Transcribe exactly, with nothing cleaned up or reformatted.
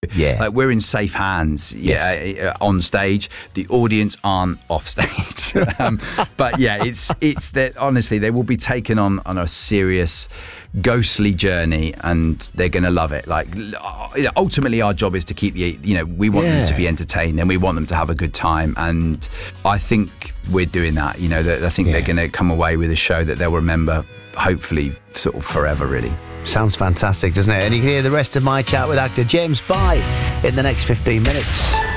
Yeah. Like, we're in safe hands. Yeah, Yes. uh, on stage. The audience aren't off stage. um, but yeah, it's it's that honestly they will be taken on on a serious, ghostly journey, and they're going to love it. Like, ultimately, our job is to keep the you know we want Yeah. them to be entertained, and we want them to have a good time, and I think we're doing that. You know, that I think Yeah. they're going to come away with a show that they'll remember, hopefully, sort of forever, really. Sounds fantastic, doesn't it? And you can hear the rest of my chat with actor James Bai in the next fifteen minutes.